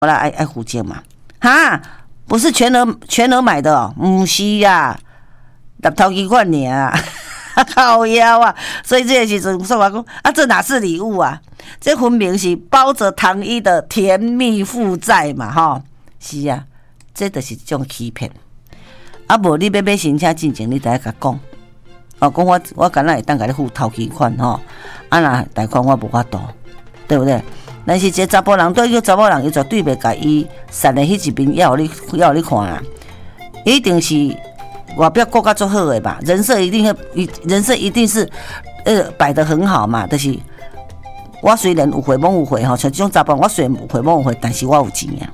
我来爱虎鲸嘛？哈，不是全额买的哦，不是呀，立头期款尔啊，靠腰啊！所以这个时阵说我讲啊，这哪是礼物啊？这分明是包着糖衣的甜蜜负债嘛，吼！是啊，这就是一种欺骗。啊，无你要买新车进前，你得甲讲，哦，讲我敢若会当甲你付头期款吼，啊那贷款我无法度，对不对？但是这查甫人对个查某人，伊绝对袂甲伊善的迄一面要你看啊，一定是外表顾甲足好的吧？人设一定是摆得很好嘛。就是我虽然有回懵有回吼，像这种查甫我虽然有回懵有回，但是我有钱啊。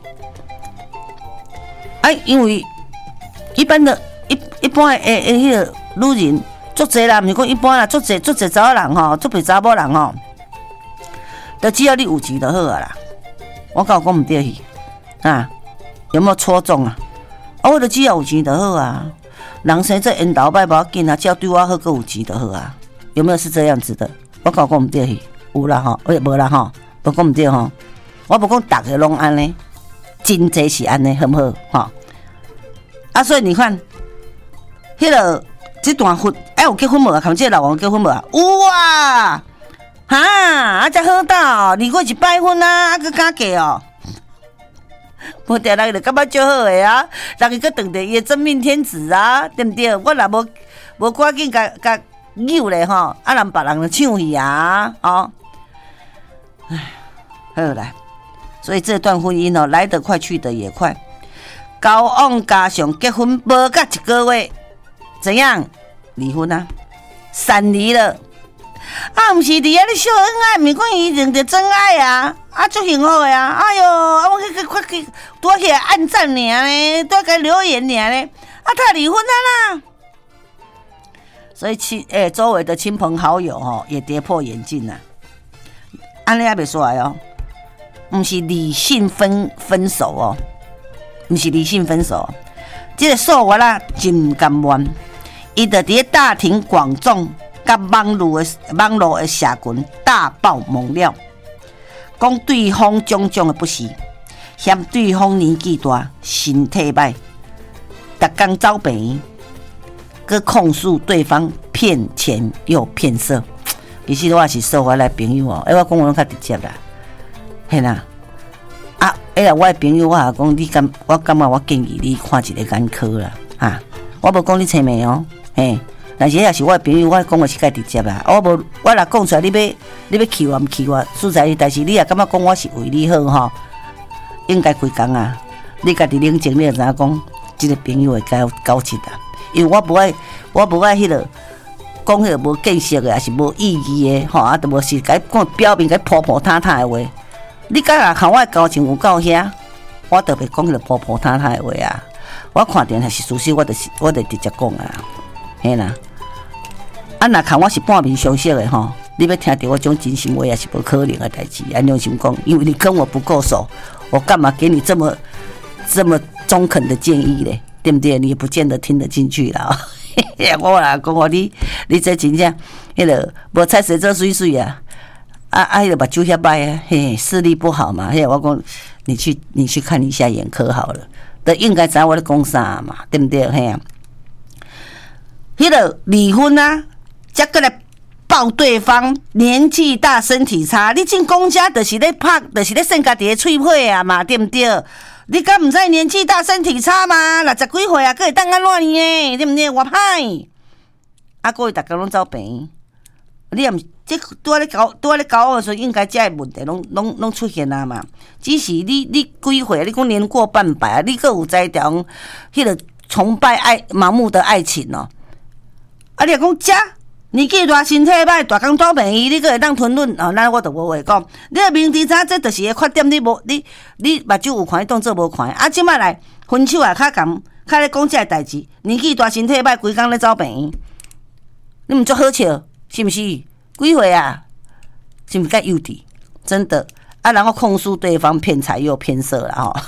因为一般的一般迄个女人足济啦，毋是讲一般啦，足济查某人吼，足侪查某人吼。就只要你有钱就好啊啦，我敢有讲唔对去啊？有没有戳中啊？我就只要有钱就好啊。人生这缘投歹无要紧啊，只要对我好，佮有钱就好啊。有没有是这样子的？我敢有讲唔对去？有啦吼，无啦吼，无讲唔对吼。我无讲大家拢安尼，真济是安尼，好不好？吼啊，所以你看，迄个这段婚，有结婚无啊？看这老王结婚无啊？有啊！哈，啊，才好到离过一摆婚啊，啊，佮敢嫁哦？无定人就感觉足好诶啊，人伊佮当着伊诶真命天子啊，对不对？我若无赶紧甲扭咧吼，啊，人别人就抢去啊，哦，唉，好啦，所以这段婚姻哦，来得快，去得也快。交往加上结婚，无甲一个月，怎样离婚啊？闪离了。啊，毋是伫遐咧秀恩爱，毋是讲伊认着真爱啊，啊，足幸福的啊！哎哟，啊，我去多起来按赞尔咧，多给留言尔咧，啊，他离婚了啦。所以周围的亲朋好友吼也跌破眼镜啦。安尼也袂出来哦，毋是理性分手哦，毋是理性分手，这个数学啦真甘愿，伊就伫大庭广众。甲网络的社群大爆猛料，讲对方种种的不是，嫌对方年纪大、身体歹，逐工走病，佮控诉对方骗钱又骗色。其实我是说我来朋友哦，我讲我拢较直接啦，嘿啦，啊，我的朋友我也讲我感觉我建议你看一个眼科啦，啊，我无讲你青眉哦，嘿。但是也是我的朋友，我讲的是较直接啦。我若讲出来，你要气我唔气我，实在。但是你也感觉讲我是为你好吼，应该开工啊。你家己冷静，你就知影讲，这个朋友会交情啦。因为我不爱迄个讲迄个无建设的，也是无意义的吼，啊，都无是该讲表面该婆婆塌塌的话。你敢若看我的交情有够遐，我特别讲迄个婆婆塌塌的话啊。我看见还是事实，我就直接讲啊，嘿啦。啊，若看我是半面相识的吼，你要听到我种真心话也是不可能的代志。按良心讲，因为你跟我不够熟，我干嘛给你这么中肯的建议咧？对不对？你也不见得听得进去啦。我啦讲我你这真正迄个无菜水做水水啊，迄个目睭遐歹啊，嘿，视力不好嘛。我讲你去看一下眼科好了，都应该知我咧讲啥嘛，对不对？嘿啊，迄个离婚啊。再过来抱对方年纪大身体差，你进公家就是咧拍，就是咧算家己的喙皮啊嘛，对不对？你敢唔知年纪大身体差吗？60几岁啊，佫会当安怎呢？对不对？我歹，啊，各位大家拢走病，你也唔这拄仔咧交往的时候，应该这问题拢出现啊嘛。只是你几岁，你讲年过半百啊，你佫有在条迄个崇拜盲目的爱情哦。啊，你讲这。年纪大身体歹，大工倒病医，你佫会当吞忍哦？那我就无话讲。你个明知影这就是个缺点，你目睭有看，你当做无看。啊，即摆来分手啊，较咧讲这个代志。年纪大身体歹，规工咧走病医，你毋足好笑，是毋是？几岁啊？是毋是介幼稚？真的啊，然后控诉对方骗财又骗色啦吼。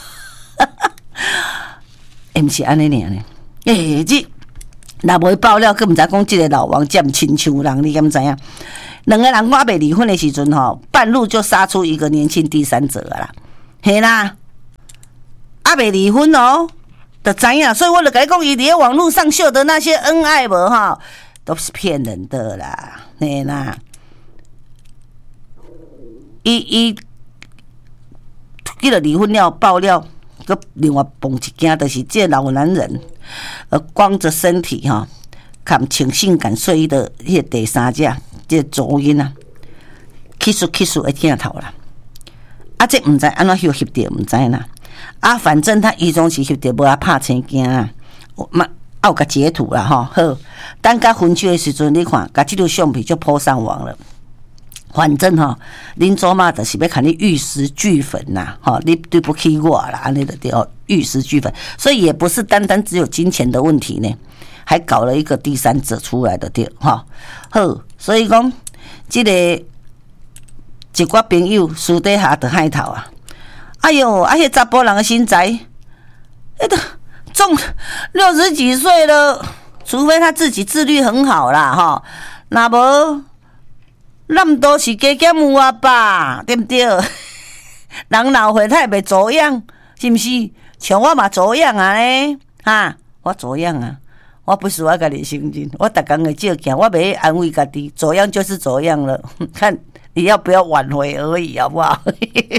毋是安尼尔呢？这。若无爆料，佮毋知讲即个老王占亲像人，你敢知影？两个人我未离婚的时阵吼，半路就杀出一个年轻第三者啦，嘿啦。 还没离婚哦，就知影。所以我就跟你讲，伊伫网络上秀的那些恩爱无哈，都是骗人的啦，嘿啦。伊记得离婚了爆料，佮另外蹦一件，就是这老男人，光着身体哈，看穿性感睡衣的迄个第三者，这左因啊，kiss 会听头啦。啊，这唔知安怎翕着，唔知啦。啊，反正他依中是翕着，无啊拍青镜啊，有甲截图啦吼。好，等甲分手的时阵，你看，甲这张相片就抛上网了。反正吼，恁祖妈就是要看你玉石俱焚呐，吼，你对不起我啦，安尼就对哦，玉石俱焚。所以也不是单单只有金钱的问题呢，还搞了一个第三者出来的对，哈。好，所以讲，这个一寡朋友私底下就害头啊。哎哟，啊，迄查甫人的身材，迄个中60几岁了，除非他自己自律很好啦，哈，那无。咱都是加减有啊吧，对不对？人老岁他也袂走样，是不是？像我嘛走样啊嘞，哈，我走样啊，我不是我家己承认，我逐工会照镜，我袂安慰家己，走样就是走样了，看你要不要挽回而已，好不好？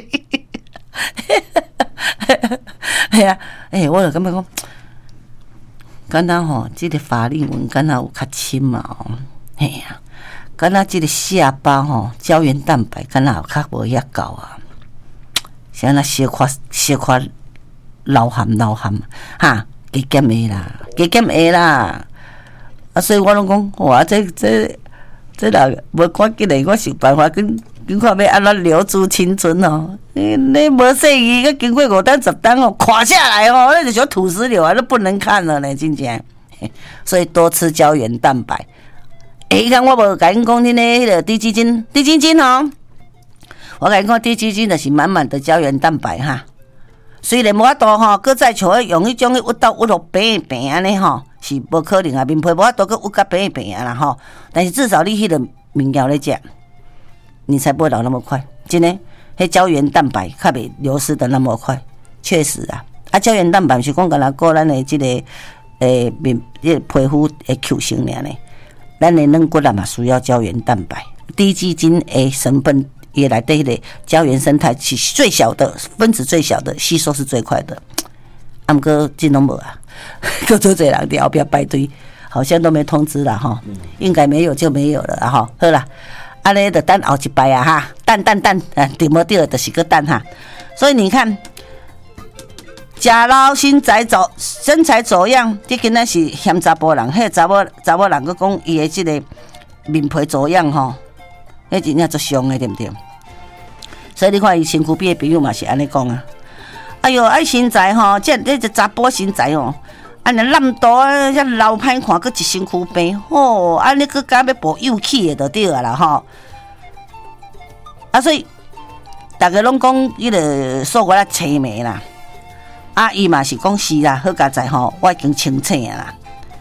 哎呀，我就感觉讲，敢若吼，这个法令纹敢若有较深嘛，嘿呀。敢若即个下巴吼，胶原蛋白敢若较无遐够啊，是安那小可老含哈，加减的啦，啊，所以我拢讲，哇，这人无赶紧来，我想办法跟看要安怎留住青春哦。你无细个，经过5单10单哦，垮下来哦，那就像土石流啊，都不能看了呢，真正。所以多吃胶原蛋白。看我无甲恁讲恁迄个低基金哦，我甲恁讲低基金就是满满的胶原蛋白哈。虽然无法度吼，搁再像用迄种屈到屈落平安尼吼，是无可能啊，面皮无法度搁屈甲平安啦吼。但是至少你迄个物料咧食，你才不会老那么快。真的，迄胶原蛋白较袂流失的那么快，确实啊。啊，胶原蛋白是讲敢若顾咱的即个面皮肤的 Q 型尔呢。咱的软骨啊嘛需要胶原蛋白，低基金的成分也来对的胶原生态是最小的分子最小的，吸收是最快的。啊，不过这拢无啊，够多侪人伫后壁排队，好像都没通知啦哈，应该没有就没有了啊哈。好啦，安尼就等后一摆啊哈，等，对无对就是个等哈。所以你看。假老身材走样，这囡仔是嫌查甫人，迄查某人佮讲伊的即个面皮走样吼，迄真正足伤的，对不对？所以你看伊身躯边的朋友嘛是安尼讲啊。哎哟，爱身材吼，这查甫身材哦，安尼烂肚啊，遐老歹看，佮一身躯病，吼，安尼佮敢要补幼气的就对啊啦吼。啊，所以大家拢讲迄个说我啦青梅啦。啊，伊嘛是讲是啦，好佳在吼，我已经清醒啦。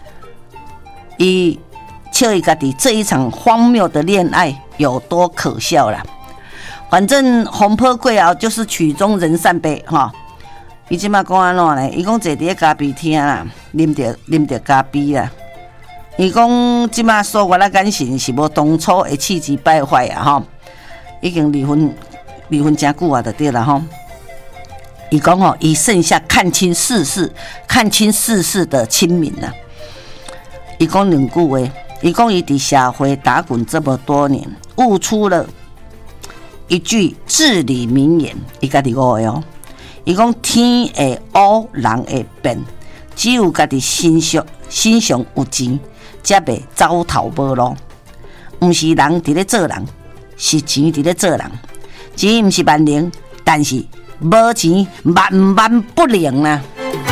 伊笑伊家己这一场荒谬的恋爱有多可笑啦。反正红破过后就是曲终人散呗，哈。伊即马讲安怎呢？伊讲坐伫咖啡厅啦，啉着咖啡啦。伊讲即马所有的感情是无当初的气质败坏啊，吼。已经离婚真久啊，就对啦，吼。伊讲吼，伊剩下看清世事的清明啊。伊讲两句话，伊讲伊伫社会打滚这么多年，悟出了一句至理名言，伊家己讲的哦。伊讲天会乌，人会变，只有家己身上有钱，才袂走投无路。毋是人伫咧做人，是钱伫咧做人。钱毋是万能，但是无钱万不能啊！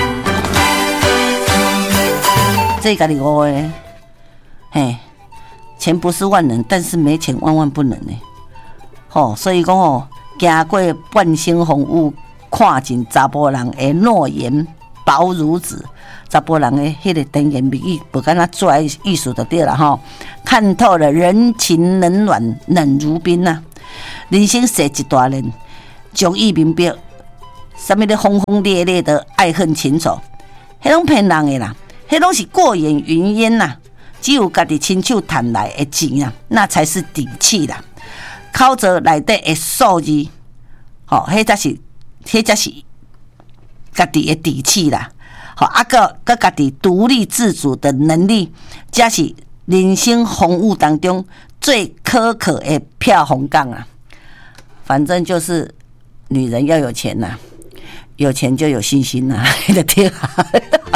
这家己讲的，嘿，钱不是万能，但是没钱万不能呢。吼，所以讲哦，行过半生风雨，看尽查甫人的诺言薄如纸，查甫人的迄个甜言蜜语，不敢若做艺术就对了吼。看透了人情冷暖，冷如冰啊！人生是一大人，将意明白， 什么的轰轰烈烈的爱恨情仇，迄拢骗人的啦，迄拢是过眼云烟啦。只有家己亲手赚来的钱啊，那才是底气啦。靠着内底的数字，迄才是家己的底气啦。个家己独立自主的能力，才是人生风雨当中最苛刻的漂红杠啊。反正就是女人要有钱呐，有钱就有信心呐，你的天啊！